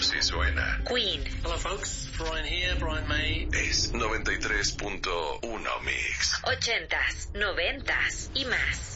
Si suena. Queen. Hello folks, Brian here, Brian May. Es 93.1 Mix. 80s, 90s y más.